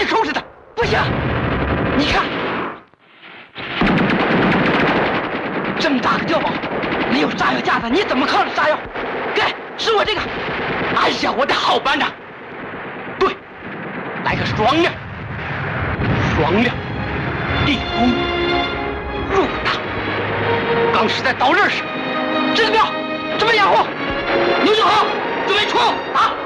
紧收拾他！不行，你看，这么大个碉堡，没有炸药架子，你怎么抗着炸药？给，是我这个。哎呀，我的好班长！对，来个双亮，双亮，立功入党。刚是在刀刃上，知道没有？准备掩护，刘俊豪，准备出打。